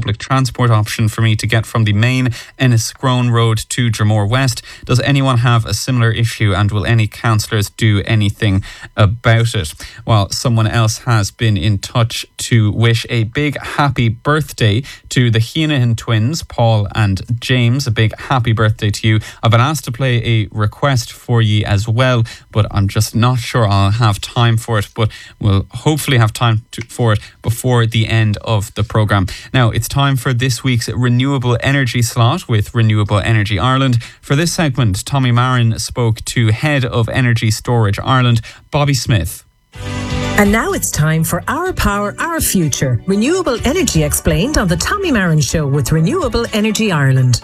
public transport option for me to get from the main Enniscrone Road to Dromore West. Does anyone have a similar issue, and will any councillors do anything about it? Well, someone else has been in touch to wish a big happy birthday to the Heenahan twins, Paul and James. A big happy birthday to you. I've been asked to play a request for you as well, but I'm just not sure I'll have time for it, but we'll hopefully have time for it before the end of the programme. Now, it's time for this week's Renewable Energy slot with Renewable Energy Ireland. For this segment, Tommy Marin spoke to Head of Energy Storage Ireland, Bobby Smith. And now it's time for Our Power, Our Future. Renewable energy explained on the Tommy Marin Show with Renewable Energy Ireland.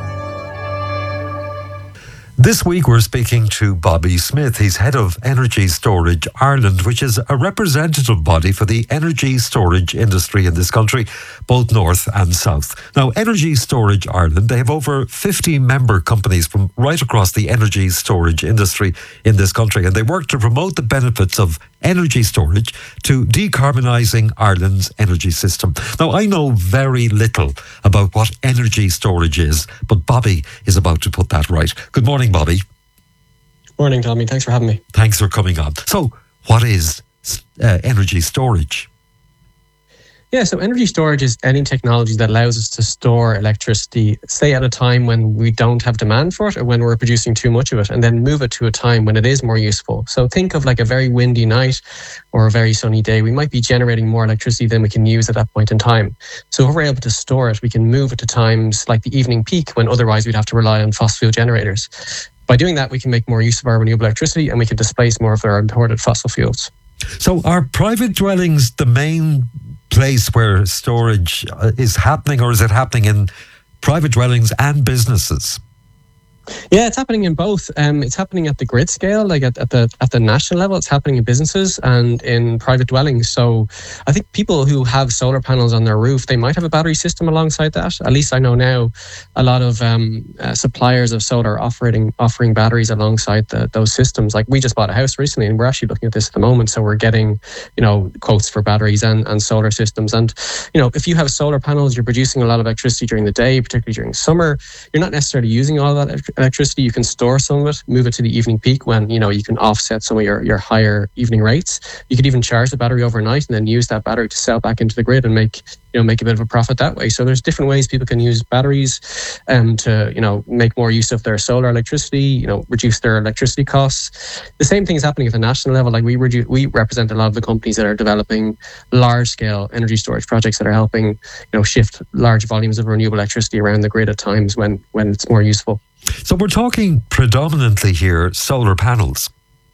This week we're speaking to Bobby Smith. He's Head of Energy Storage Ireland, which is a representative body for the energy storage industry in this country, both north and south. Now, Energy Storage Ireland, they have over 50 member companies from right across the energy storage industry in this country, and they work to promote the benefits of energy storage to decarbonising Ireland's energy system. Now, I know very little about what energy storage is, but Bobby is about to put that right. Good morning, Bobby. Morning, Tommy. Thanks for having me. Thanks for coming on. So, what is energy storage? Yeah, so energy storage is any technology that allows us to store electricity, say at a time when we don't have demand for it or when we're producing too much of it, and then move it to a time when it is more useful. So think of like a very windy night or a very sunny day. We might be generating more electricity than we can use at that point in time. So if we're able to store it, we can move it to times like the evening peak when otherwise we'd have to rely on fossil fuel generators. By doing that, we can make more use of our renewable electricity and we can displace more of our imported fossil fuels. So are private dwellings the main place where storage is happening, or is it happening in private dwellings and businesses? Yeah, it's happening in both. It's happening at the grid scale, like at the national level. It's happening in businesses and in private dwellings. So I think people who have solar panels on their roof, they might have a battery system alongside that. At least I know now a lot of suppliers of solar offering batteries alongside those systems. Like we just bought a house recently and we're actually looking at this at the moment. So we're getting, quotes for batteries and solar systems. And, if you have solar panels, you're producing a lot of electricity during the day, particularly during summer. You're not necessarily using all that electricity. You can store some of it, move it to the evening peak when you can offset some of your higher evening rates. You could even charge the battery overnight and then use that battery to sell back into the grid and make a bit of a profit that way. So there's different ways people can use batteries to make more use of their solar electricity, reduce their electricity costs. The same thing is happening at the national level. Like we represent a lot of the companies that are developing large scale energy storage projects that are helping shift large volumes of renewable electricity around the grid at times when it's more useful. So we're talking predominantly here solar panels.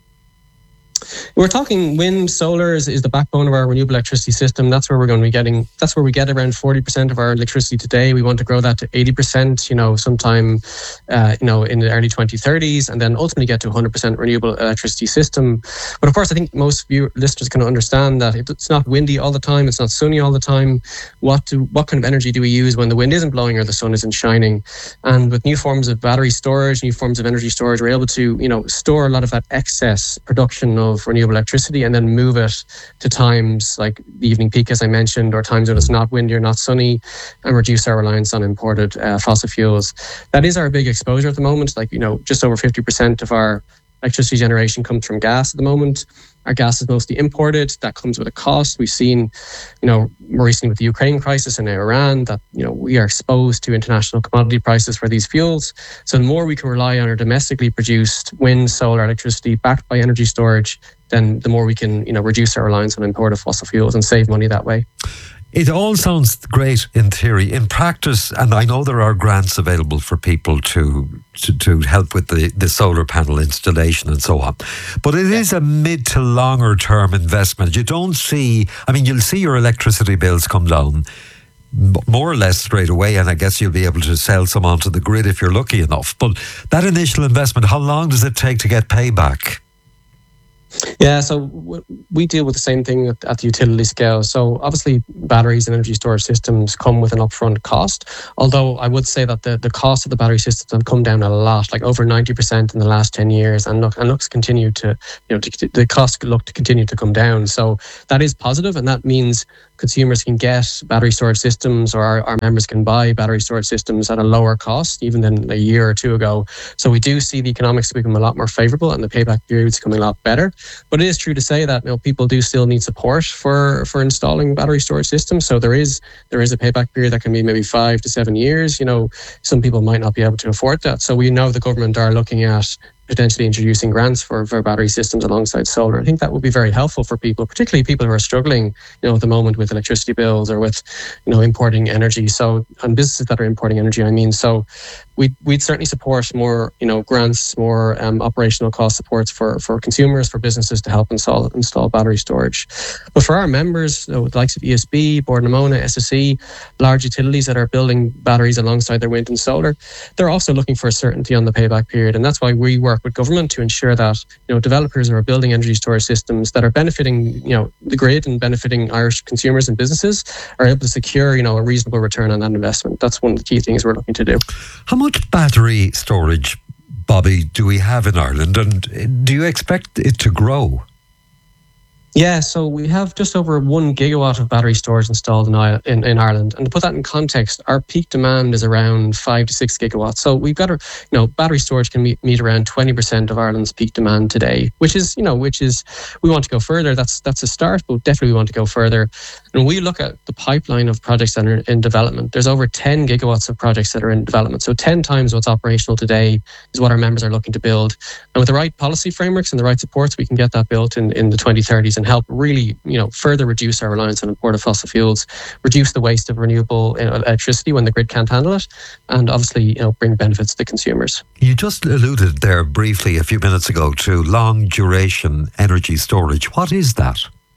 We're talking wind. Solar is the backbone of our renewable electricity system. That's where we're going to be getting. That's where we get around 40% of our electricity today. We want to grow that to 80%. Sometime, in the early 2030s, and then ultimately get to 100% renewable electricity system. But of course, I think most listeners can understand that it's not windy all the time. It's not sunny all the time. What kind of energy do we use when the wind isn't blowing or the sun isn't shining? And with new forms of battery storage, new forms of energy storage, we're able to store a lot of that excess production of renewable electricity and then move it to times like the evening peak, as I mentioned, or times when it's not windy or not sunny, and reduce our reliance on imported fossil fuels. That is our big exposure at the moment. Just over 50% of our electricity generation comes from gas at the moment. Our gas is mostly imported. That comes with a cost. We've seen, more recently with the Ukraine crisis and Iran, that, we are exposed to international commodity prices for these fuels. So the more we can rely on our domestically produced wind, solar electricity backed by energy storage, then the more we can, reduce our reliance on imported fossil fuels and save money that way. It all sounds great in theory. In practice, and I know there are grants available for people to help with the solar panel installation and so on, but it is a mid to longer term investment. You don't see, you'll see your electricity bills come down more or less straight away, and I guess you'll be able to sell some onto the grid if you're lucky enough. But that initial investment, how long does it take to get payback? Yeah, so we deal with the same thing at the utility scale. So obviously batteries and energy storage systems come with an upfront cost, although I would say that the cost of the battery systems have come down a lot, like over 90% in the last 10 years, and looks continue to, the costs look to continue to come down. So that is positive, and that means consumers can get battery storage systems, or our members can buy battery storage systems at a lower cost even than a year or two ago. So we do see the economics become a lot more favorable and the payback periods coming a lot better. But it is true to say that people do still need support for installing battery storage systems. So there is a payback period that can be maybe 5 to 7 years. Some people might not be able to afford that. So we know the government are looking at potentially introducing grants for battery systems alongside solar. I think that would be very helpful for people, particularly people who are struggling, at the moment with electricity bills or with, importing energy. So, and businesses that are importing energy, So we'd certainly support more, grants, more operational cost supports for consumers, for businesses to help install battery storage. But for our members, the likes of ESB, Bord na Móna, SSE, large utilities that are building batteries alongside their wind and solar, they're also looking for certainty on the payback period. And that's why we work with government to ensure that developers who are building energy storage systems that are benefiting the grid and benefiting Irish consumers and businesses are able to secure a reasonable return on that investment. That's one of the key things we're looking to do. How much battery storage, Bobby, do we have in Ireland, and do you expect it to grow? Yeah, so we have just over 1 gigawatt of battery storage installed in Ireland. And to put that in context, our peak demand is around 5 to 6 gigawatts. So we've got battery storage can meet around 20% of Ireland's peak demand today, which is we want to go further. That's a start, but definitely we want to go further. And when we look at the pipeline of projects that are in development, there's over 10 gigawatts of projects that are in development. So 10 times what's operational today is what our members are looking to build. And with the right policy frameworks and the right supports, we can get that built in the 2030s and help really, further reduce our reliance on imported fossil fuels, reduce the waste of renewable electricity when the grid can't handle it, and obviously, bring benefits to consumers. You just alluded there briefly a few minutes ago to long duration energy storage. What is that?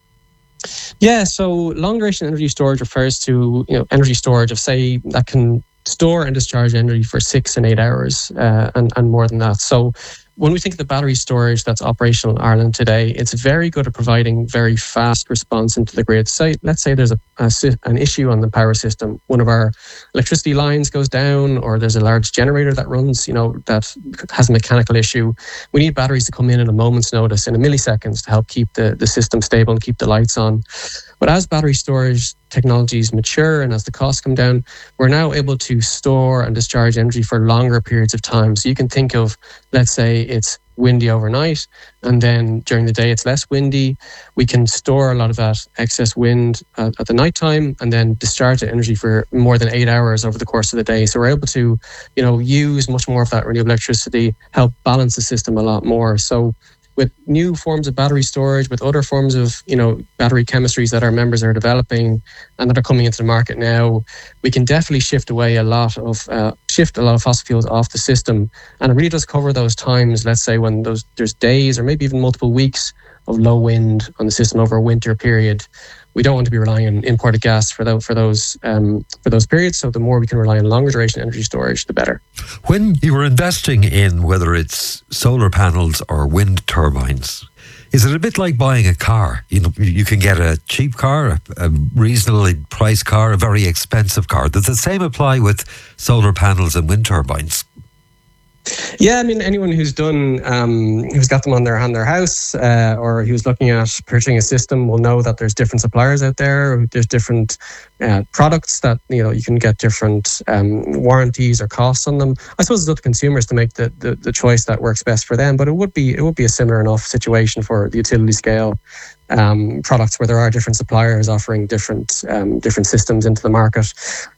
Yeah, so long duration energy storage refers to energy storage of, say, that can store and discharge energy for 6 and 8 hours and more than that. So when we think of the battery storage that's operational in Ireland today, it's very good at providing very fast response into the grid. Let's say there's an issue on the power system. One of our electricity lines goes down, or there's a large generator that runs, that has a mechanical issue. We need batteries to come in at a moment's notice, in a milliseconds, to help keep the system stable and keep the lights on. But as battery storage technologies mature and as the costs come down, we're now able to store and discharge energy for longer periods of time. So you can think of, let's say it's windy overnight, and then during the day it's less windy. We can store a lot of that excess wind at the nighttime and then discharge the energy for more than 8 hours over the course of the day. So we're able to, use much more of that renewable electricity, help balance the system a lot more. So with new forms of battery storage, with other forms of, battery chemistries that our members are developing and that are coming into the market now, we can definitely shift a lot of fossil fuels off the system. And it really does cover those times, let's say, when there's days or maybe even multiple weeks of low wind on the system over a winter period. We don't want to be relying on imported gas for those periods. So the more we can rely on longer duration energy storage, the better. When you were investing in whether it's solar panels or wind turbines, is it a bit like buying a car? You can get a cheap car, a reasonably priced car, a very expensive car. Does the same apply with solar panels and wind turbines? Yeah, anyone who's got them on their house, or who's looking at purchasing a system will know that there's different suppliers out there. There's different products that you can get different warranties or costs on them. I suppose it's up to consumers to make the choice that works best for them. But it would be a similar enough situation for the utility scale products where there are different suppliers offering different systems into the market.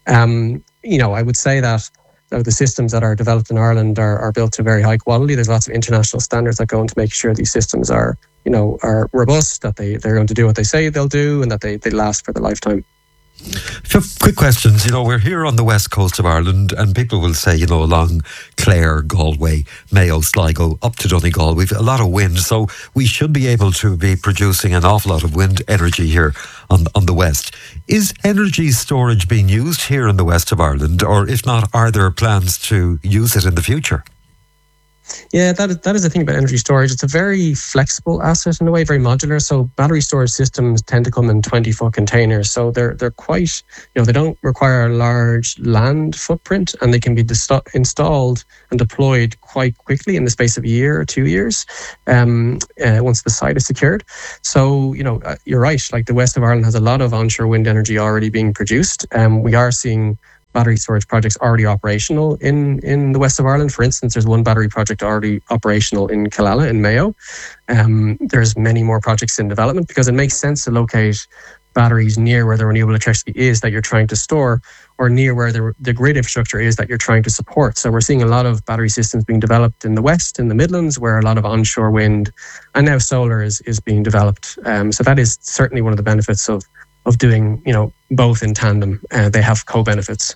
I would say that the systems that are developed in Ireland are built to very high quality. There's lots of international standards that go into make sure these systems are robust, that they're going to do what they say they'll do, and that they last for the lifetime. Quick questions. We're here on the west coast of Ireland, and people will say, along Clare, Galway, Mayo, Sligo, up to Donegal, we've a lot of wind, so we should be able to be producing an awful lot of wind energy here on the west. Is energy storage being used here in the west of Ireland, or if not, are there plans to use it in the future? Yeah, that is the thing about energy storage. It's a very flexible asset in a way, very modular. So battery storage systems tend to come in 20-foot containers. So they're quite, they don't require a large land footprint, and they can be installed and deployed quite quickly in the space of a year or 2 years, once the site is secured. So, you're right. Like, the west of Ireland has a lot of onshore wind energy already being produced. We are seeing battery storage projects already operational in the west of Ireland. For instance, there's one battery project already operational in Killala in Mayo. There's many more projects in development, because it makes sense to locate batteries near where the renewable electricity is that you're trying to store, or near where the grid infrastructure is that you're trying to support. So we're seeing a lot of battery systems being developed in the west, in the Midlands, where a lot of onshore wind and now solar is being developed. So that is certainly one of the benefits of doing, both in tandem. They have co-benefits.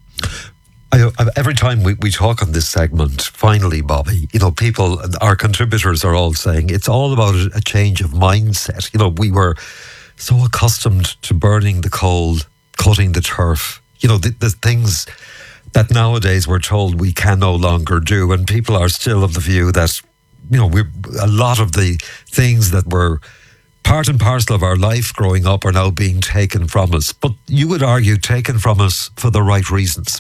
Every time we talk on this segment, finally, Bobby, people, our contributors are all saying it's all about a change of mindset. We were so accustomed to burning the coal, cutting the turf, the things that nowadays we're told we can no longer do. And people are still of the view that, a lot of the things that were part and parcel of our life growing up are now being taken from us. But you would argue taken from us for the right reasons.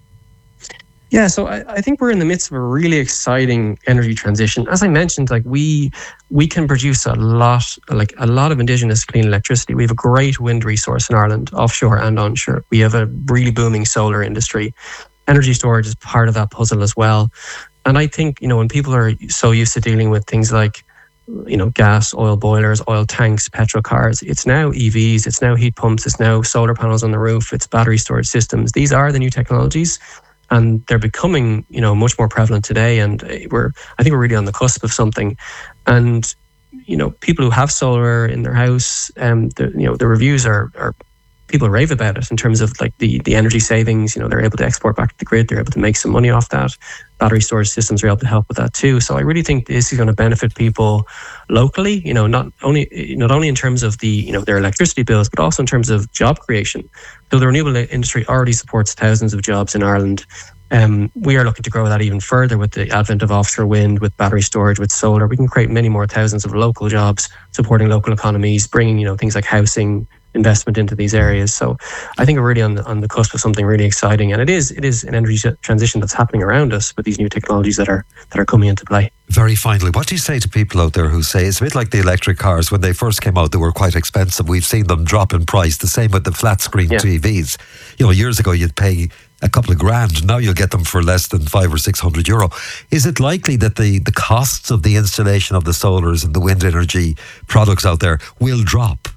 Yeah, so I think we're in the midst of a really exciting energy transition. As I mentioned, we can produce a lot of indigenous clean electricity. We have a great wind resource in Ireland, offshore and onshore. We have a really booming solar industry. Energy storage is part of that puzzle as well. And I think, when people are so used to dealing with things like, gas, oil boilers, oil tanks, petrol cars, it's now EVs, it's now heat pumps, it's now solar panels on the roof, it's battery storage systems. These are the new technologies. And they're becoming, much more prevalent today. And I think we're really on the cusp of something. And, people who have solar in their house, the reviews are people rave about it in terms of the energy savings. They're able to export back to the grid. They're able to make some money off that. Battery storage systems are able to help with that too. So I really think this is going to benefit people locally. Not only in terms of their electricity bills, but also in terms of job creation. So the renewable industry already supports thousands of jobs in Ireland. We are looking to grow that even further with the advent of offshore wind, with battery storage, with solar. We can create many more thousands of local jobs, supporting local economies, bringing things like housing, investment into these areas. So I think we're really on the cusp of something really exciting, and it is an energy transition that's happening around us with these new technologies that are coming into play. Very finally, what do you say to people out there who say it's a bit like the electric cars? When they first came out, they were quite expensive. We've seen them drop in price. The same with the flat screen TVs. Years ago you'd pay a couple of grand. Now you'll get them for less than €500 or €600. Is it likely that the costs of the installation of the solars and the wind energy products out there will drop?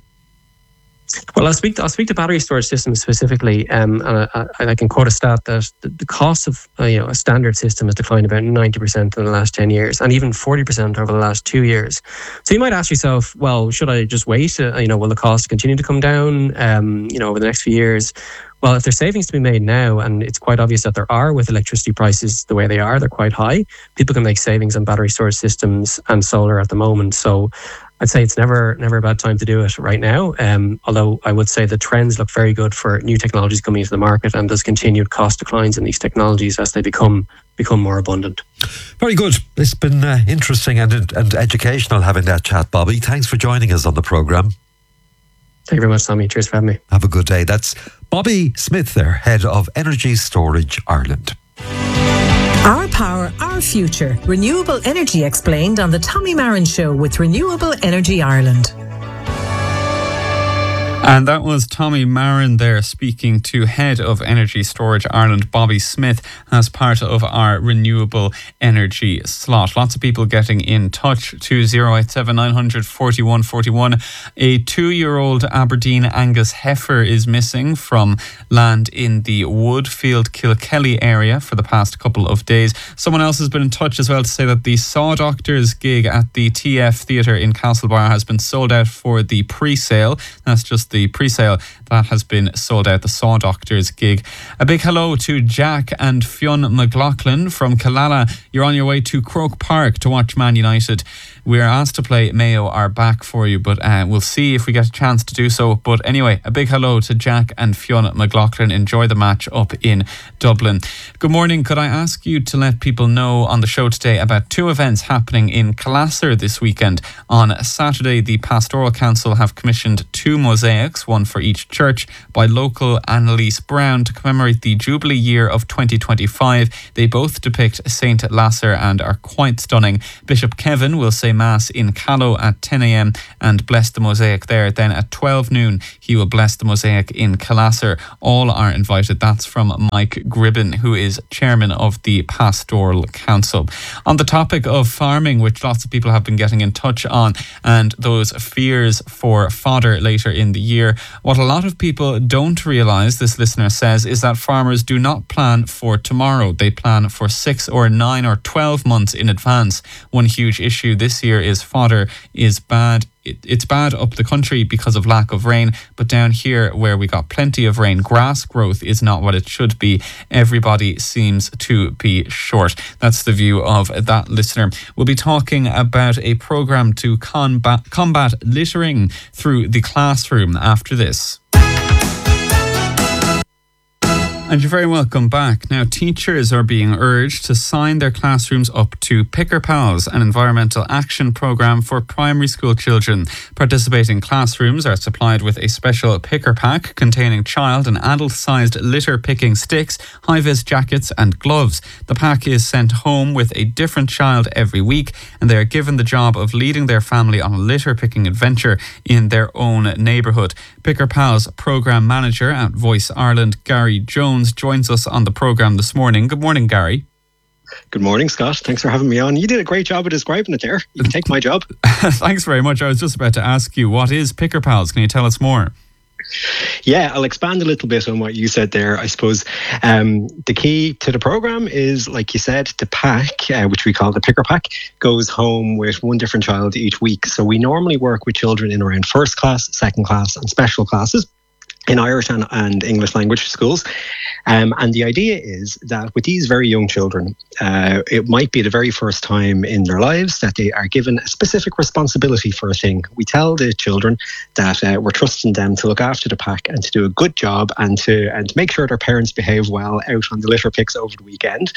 Well, I'll speak to battery storage systems specifically, and I can quote a stat that the cost of a standard system has declined about 90% in the last 10 years, and even 40% over the last 2 years. So you might ask yourself, well, should I just wait? Will the cost continue to come down? Over the next few years? Well, if there's savings to be made now, and it's quite obvious that there are with electricity prices the way they are, they're quite high. People can make savings on battery storage systems and solar at the moment. So I'd say it's never a bad time to do it right now. Although I would say the trends look very good for new technologies coming into the market, and there's continued cost declines in these technologies as they become more abundant. Very good. It's been interesting and educational having that chat, Bobby. Thanks for joining us on the programme. Thank you very much, Tommy. Cheers for having me. Have a good day. That's Bobby Smith there, Head of Energy Storage Ireland. Our power, our future. Renewable energy explained on the Tommy Marin Show with Renewable Energy Ireland. And that was Tommy Marin there speaking to Head of Energy Storage Ireland, Bobby Smith, as part of our renewable energy slot. Lots of people getting in touch to 087 900 41 41. A 2-year-old Aberdeen Angus heifer is missing from land in the Woodfield Kilkelly area for the past couple of days. Someone else has been in touch as well to say that the Saw Doctors gig at the TF Theatre in Castlebar has been sold out for the pre-sale. That's just the pre-sale that has been sold out, the Saw Doctors gig. A big hello to Jack and Fionn McLaughlin from Killala. You're on your way to Croke Park to watch Man United we're asked to play Mayo Are Back for you, but we'll see if we get a chance to do so. But anyway, a big hello to Jack and Fiona McLaughlin. Enjoy the match up in Dublin. Good morning. Could I ask you to let people know on the show today about two events happening in Calasser this weekend? On Saturday, the Pastoral Council have commissioned two mosaics, one for each church, by local Annalise Brown to commemorate the Jubilee year of 2025. They both depict St. Lasser and are quite stunning. Bishop Kevin will say Mass in Callow at 10 a.m. and bless the mosaic there. Then at 12 noon, he will bless the mosaic in Calasser. All are invited. That's from Mike Gribben, who is chairman of the Pastoral Council. On the topic of farming, which lots of people have been getting in touch on, and those fears for fodder later in the year, what a lot of people don't realise, this listener says, is that farmers do not plan for tomorrow. They plan for 6 or 9 or 12 months in advance. One huge issue this year is fodder is bad. It's bad up the country because of lack of rain, but down here where we got plenty of rain, grass growth is not what it should be. Everybody seems to be short. That's the view of that listener. We'll be talking about a programme to combat littering through the classroom after this. And you're very welcome back. Now, teachers are being urged to sign their classrooms up to Picker Pals, an environmental action programme for primary school children. Participating classrooms are supplied with a special picker pack containing child and adult-sized litter picking sticks, high-vis jackets and gloves. The pack is sent home with a different child every week, and they are given the job of leading their family on a litter picking adventure in their own neighbourhood. Picker Pals programme manager at Voice Ireland, Gary Jones, joins us on the programme this morning. Good morning, Gary. Good morning, Scott. Thanks for having me on. You did a great job of describing it there. You can take my job. Thanks very much. I was just about to ask you, what is Picker Pals? Can you tell us more? Yeah, I'll expand a little bit on what you said there. I suppose the key to the programme is, like you said, the pack, which we call the picker pack, goes home with one different child each week. So we normally work with children in around first class, second class and special classes in Irish and English language schools. And the idea is that with these very young children, it might be the very first time in their lives that they are given a specific responsibility for a thing. We tell the children that we're trusting them to look after the pack and to do a good job and to make sure their parents behave well out on the litter picks over the weekend.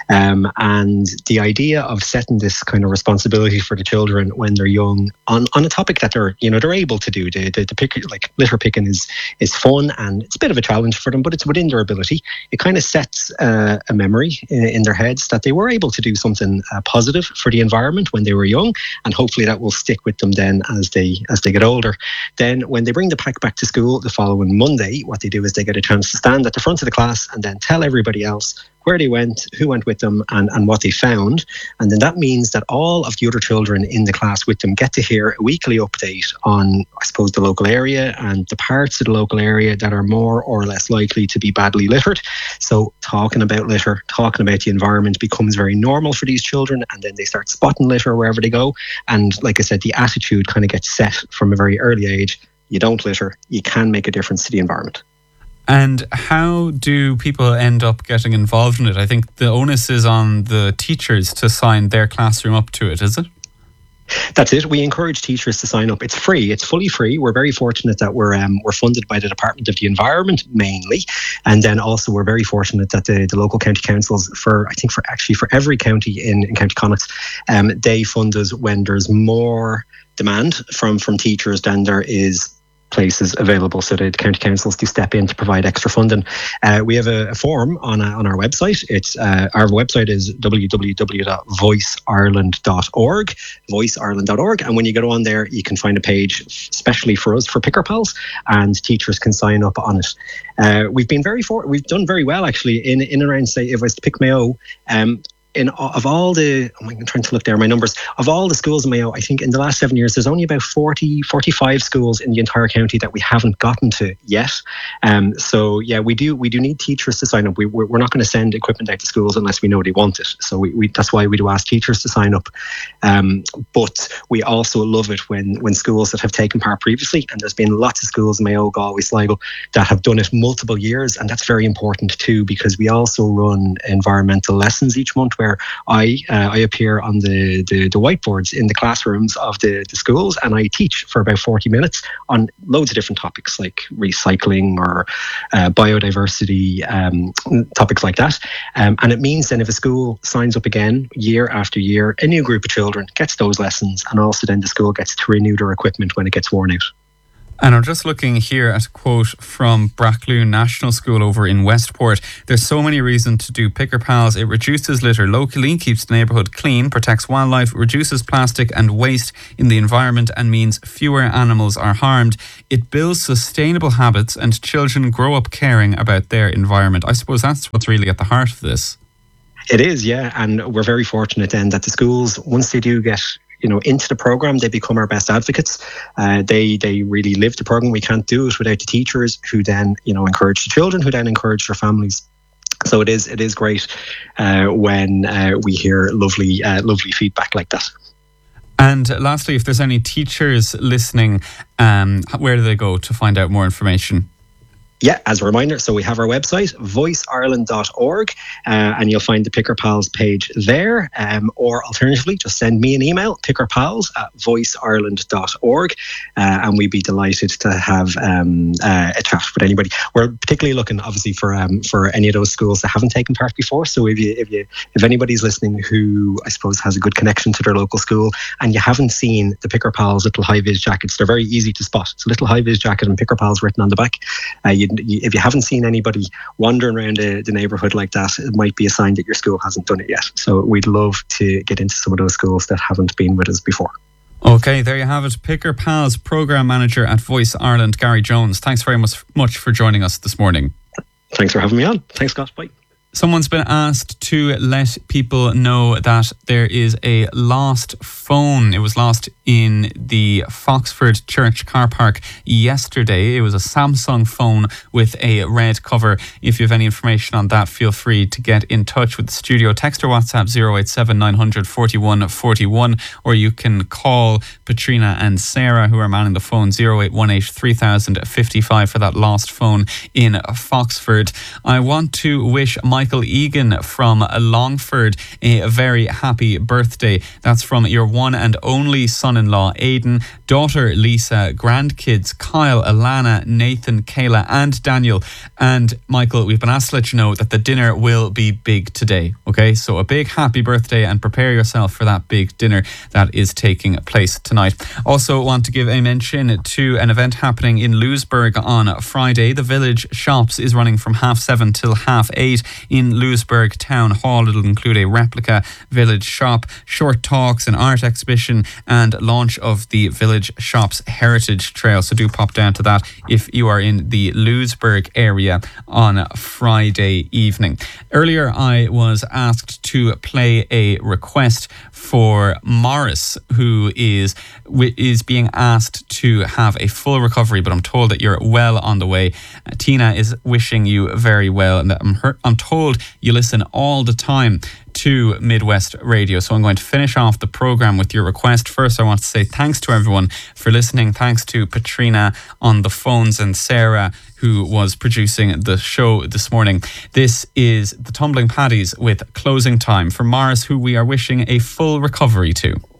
And the idea of setting this kind of responsibility for the children when they're young on a topic that they're able to do. The pick, like litter picking is fun and it's a bit of a challenge for them, but it's within their ability. It kind of sets a memory in their heads that they were able to do something positive for the environment when they were young, and hopefully that will stick with them then as they get older. Then when they bring the pack back to school the following Monday, what they do is they get a chance to stand at the front of the class and then tell everybody else where they went, who went with them, and what they found. And then that means that all of the other children in the class with them get to hear a weekly update on, I suppose, the local area and the parts of the local area that are more or less likely to be badly littered. So talking about litter, talking about the environment becomes very normal for these children, and then they start spotting litter wherever they go. And like I said, the attitude kind of gets set from a very early age. You don't litter, you can make a difference to the environment. And how do people end up getting involved in it? I think the onus is on the teachers to sign their classroom up to it, is it? That's it. We encourage teachers to sign up. It's free. It's fully free. We're very fortunate that we're funded by the Department of the Environment mainly, and then also we're very fortunate that the local county councils for every county in County Connacht, they fund us when there's more demand from teachers than there is places available, so the county councils do step in to provide extra funding. We have a form on our website. It's our website is www.voiceireland.org, voiceireland.org, and when you go on there, you can find a page especially for us for Picker Pals, and teachers can sign up on it. We've done very well actually in around, say, if I was to pick Mayo. I'm trying to look there, my numbers. Of all the schools in Mayo, I think in the last 7 years, there's only about 45 schools in the entire county that we haven't gotten to yet. So yeah, we do need teachers to sign up. We're not going to send equipment out to schools unless we know they want it. So that's why we do ask teachers to sign up. But we also love it when schools that have taken part previously, and there's been lots of schools in Mayo, Galway, Sligo, that have done it multiple years, and that's very important too, because we also run environmental lessons each month where I appear on the whiteboards in the classrooms of the schools, and I teach for about 40 minutes on loads of different topics like recycling or biodiversity, topics like that. And it means then if a school signs up again year after year, a new group of children gets those lessons, and also then the school gets to renew their equipment when it gets worn out. And I'm just looking here at a quote from Brackloon National School over in Westport. There's so many reasons to do Picker Pals. It reduces litter locally, keeps the neighbourhood clean, protects wildlife, reduces plastic and waste in the environment, and means fewer animals are harmed. It builds sustainable habits and children grow up caring about their environment. I suppose that's what's really at the heart of this. It is, yeah. And we're very fortunate then that the schools, once they do get into the program, they become our best advocates. They really live the program. We can't do it without the teachers, who then encourage the children, who then encourage their families. So it is great when we hear lovely feedback like that. And lastly, if there's any teachers listening, where do they go to find out more information? Yeah, as a reminder, so we have our website, voiceireland.org, and you'll find the Picker Pals page there. Or alternatively, just send me an email, pickerpals@voiceireland.org, and we'd be delighted to have a chat with anybody. We're particularly looking, obviously, for any of those schools that haven't taken part before. So if anybody's listening who I suppose has a good connection to their local school, and you haven't seen the Picker Pals little high-vis jackets, they're very easy to spot. It's a little high-vis jacket and Picker Pals written on the back. If you haven't seen anybody wandering around the neighbourhood like that, it might be a sign that your school hasn't done it yet. So we'd love to get into some of those schools that haven't been with us before. Okay, there you have it. Picker Pals Programme Manager at Voice Ireland, Gary Jones. Thanks very much for joining us this morning. Thanks for having me on. Thanks, Scott. Bye. Someone's been asked to let people know that there is a lost phone. It was lost in the Foxford Church car park yesterday. It was a Samsung phone with a red cover. If you have any information on that, feel free to get in touch with the studio. Text or WhatsApp 087 900 41 41, or you can call Patrina and Sarah, who are manning the phone, 0818 3055 for that lost phone in Foxford. I want to wish Michael Egan from Longford a very happy birthday. That's from your one and only son-in-law Aidan, daughter Lisa, grandkids Kyle, Alana, Nathan, Kayla and Daniel. And Michael, we've been asked to let you know that the dinner will be big today. Okay, so a big happy birthday and prepare yourself for that big dinner that is taking place tonight. Also want to give a mention to an event happening in Louisburg on Friday. The Village Shops is running from 7:30 till 8:30 in Louisburg Town Hall. It'll include a replica village shop, short talks, an art exhibition and launch of the Village Shops Heritage Trail. So do pop down to that if you are in the Louisburg area on Friday evening. Earlier I was asked to play a request for Morris, who is being asked to have a full recovery, but I'm told that you're well on the way. Tina is wishing you very well, and I'm told you listen all the time to Midwest Radio. So I'm going to finish off the programme with your request. First, I want to say thanks to everyone for listening. Thanks to Patrina on the phones and Sarah, who was producing the show this morning. This is the Tumbling Paddies with Closing Time for Morris, who we are wishing a full recovery to.